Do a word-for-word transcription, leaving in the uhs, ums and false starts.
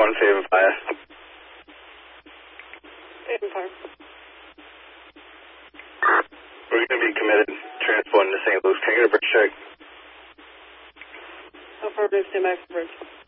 one, Save and Fire. Save and Fire. We're going to be committed transporting to Saint Louis. Can I get a bridge check? Affirmative, stand back for bridge.